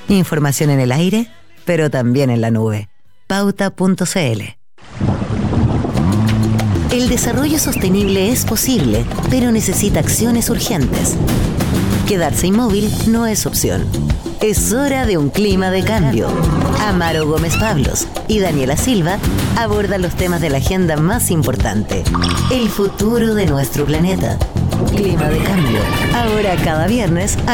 Información en el aire, pero también en la nube. Pauta.cl. El desarrollo sostenible es posible, pero necesita acciones urgentes. Quedarse inmóvil no es opción. Es hora de un clima de cambio. Amaro Gómez Pablos y Daniela Silva abordan los temas de la agenda más importante. El futuro de nuestro planeta. Clima de cambio. Ahora cada viernes